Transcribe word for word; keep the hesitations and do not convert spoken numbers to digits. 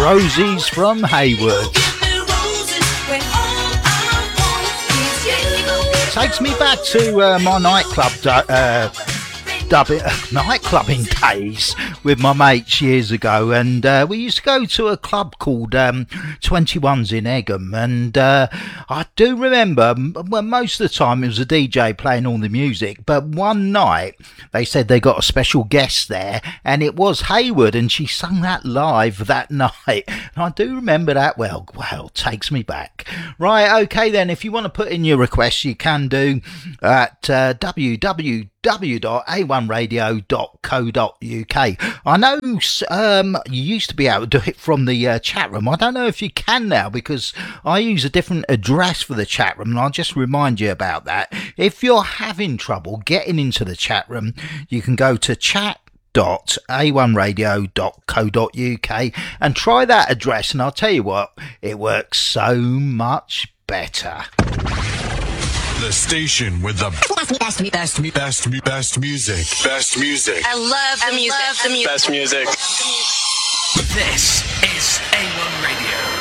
Roses from Hayward. Takes me back to uh, my nightclub uh, dubbing, uh, nightclubbing days with my mates years ago, and uh, we used to go to a club called um, twenty-ones in Egham, and uh, I do remember, well, most of the time it was a D J playing all the music, but one night they said they got a special guest there, and it was Hayward, and she sung that live that night, and I do remember that well. Well, takes me back. Right, okay then, if you want to put in your requests, you can do at uh, w w w dot a one radio dot co dot u k. I know um, you used to be able to do it from the uh, chat room. I don't know if you can now, because I use a different address for the chat room, and I'll just remind you about that. If you're having trouble getting into the chat room, you can go to chat dot a one radio dot co dot u k and try that address, and I'll tell you what, it works so much better. The station with the best, best, best, best, best music. Best music. I love the music. The music. Best music. This is A one Radio.